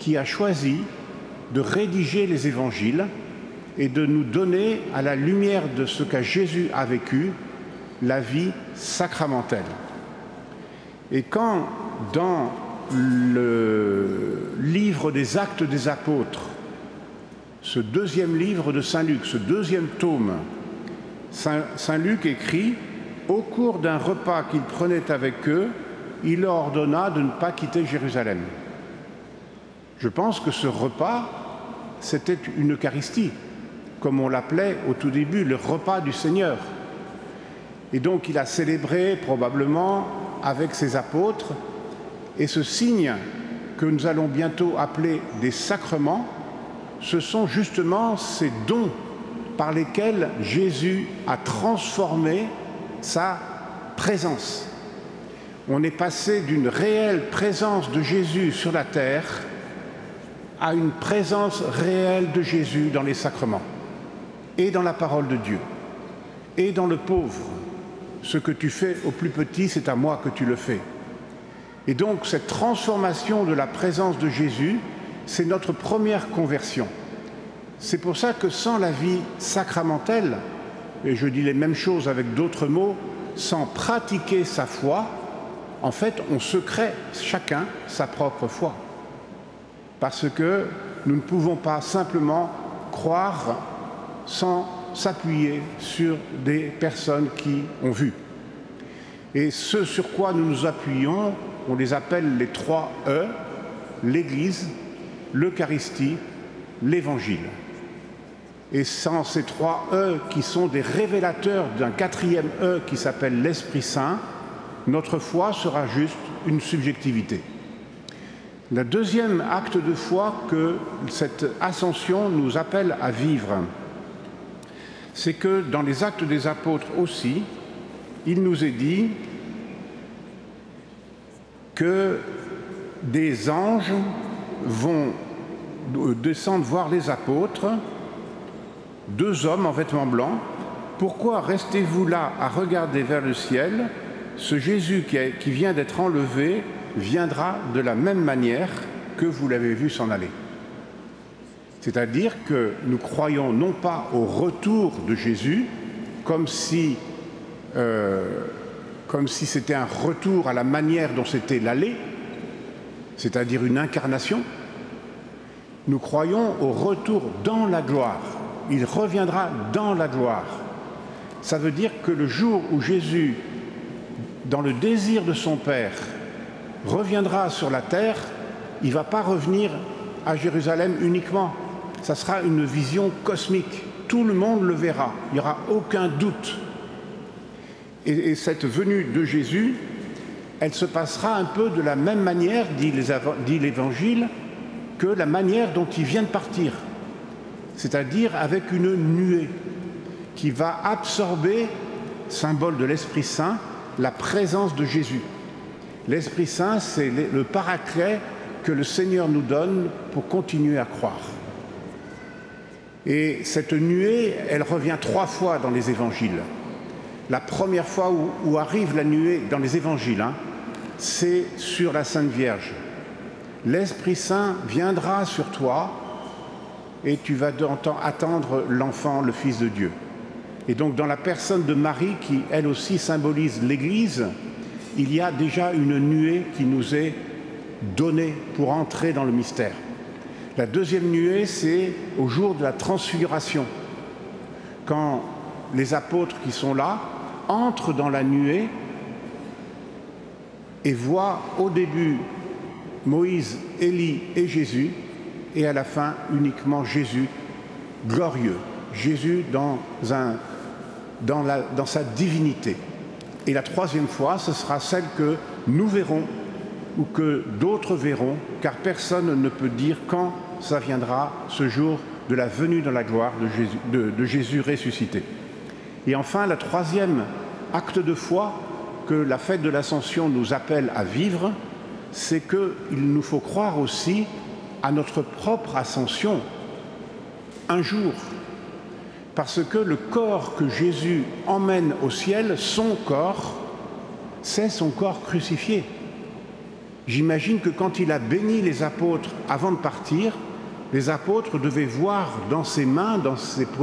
qui a choisi de rédiger les évangiles et de nous donner, à la lumière de ce qu'a Jésus a vécu, la vie sacramentelle. Et quand, dans le livre des Actes des Apôtres, ce deuxième livre de Saint Luc, ce deuxième tome, Saint Luc écrit « Au cours d'un repas qu'il prenait avec eux, il leur ordonna de ne pas quitter Jérusalem. » Je pense que ce repas, c'était une Eucharistie, comme on l'appelait au tout début, le repas du Seigneur. Et donc il a célébré probablement avec ses apôtres, et ce signe que nous allons bientôt appeler des sacrements, ce sont justement ces dons par lesquels Jésus a transformé sa présence. On est passé d'une réelle présence de Jésus sur la terre à une présence réelle de Jésus dans les sacrements, et dans la parole de Dieu, et dans le pauvre. Ce que tu fais au plus petit, c'est à moi que tu le fais. Et donc cette transformation de la présence de Jésus, c'est notre première conversion. C'est pour ça que sans la vie sacramentelle, et je dis les mêmes choses avec d'autres mots, sans pratiquer sa foi, en fait, on se crée chacun sa propre foi. Parce que nous ne pouvons pas simplement croire sans s'appuyer sur des personnes qui ont vu. Et ce sur quoi nous nous appuyons, on les appelle les 3 E, l'Église, l'Eucharistie, l'Évangile. Et sans ces 3 E qui sont des révélateurs d'un 4e E qui s'appelle l'Esprit Saint, notre foi sera juste une subjectivité. Le deuxième acte de foi que cette ascension nous appelle à vivre, c'est que dans les Actes des Apôtres aussi, il nous est dit que des anges vont descendre voir les apôtres, 2 hommes en vêtements blancs. Pourquoi restez-vous là à regarder vers le ciel? Ce Jésus qui vient d'être enlevé viendra de la même manière que vous l'avez vu s'en aller. C'est-à-dire que nous croyons non pas au retour de Jésus, comme si c'était un retour à la manière dont c'était l'aller, c'est-à-dire une incarnation. Nous croyons au retour dans la gloire. Il reviendra dans la gloire. Ça veut dire que le jour où Jésus, dans le désir de son Père, reviendra sur la terre, il ne va pas revenir à Jérusalem uniquement. Ça sera une vision cosmique. Tout le monde le verra. Il n'y aura aucun doute. Et cette venue de Jésus, elle se passera un peu de la même manière, dit l'Évangile, que la manière dont il vient de partir. C'est-à-dire avec une nuée qui va absorber, symbole de l'Esprit Saint, la présence de Jésus. L'Esprit Saint, c'est le paraclet que le Seigneur nous donne pour continuer à croire. Et cette nuée, elle revient 3 fois dans les évangiles. La première fois où arrive la nuée dans les évangiles, c'est sur la Sainte Vierge. L'Esprit Saint viendra sur toi et tu vas attendre l'enfant, le Fils de Dieu. Et donc dans la personne de Marie, qui elle aussi symbolise l'Église, il y a déjà une nuée qui nous est donnée pour entrer dans le mystère. La deuxième nuée, c'est au jour de la transfiguration, quand les apôtres qui sont là entrent dans la nuée et voient au début Moïse, Élie et Jésus, et à la fin uniquement Jésus glorieux, Jésus dans sa divinité. Et la troisième fois, ce sera celle que nous verrons ou que d'autres verront, car personne ne peut dire quand ça viendra, ce jour de la venue dans la gloire de Jésus ressuscité. Et enfin, le troisième acte de foi que la fête de l'Ascension nous appelle à vivre, c'est qu'il nous faut croire aussi à notre propre ascension un jour. Parce que le corps que Jésus emmène au ciel, son corps, c'est son corps crucifié. j'imagine que quand il a béni les apôtres avant de partir, les apôtres devaient voir dans ses mains, dans ses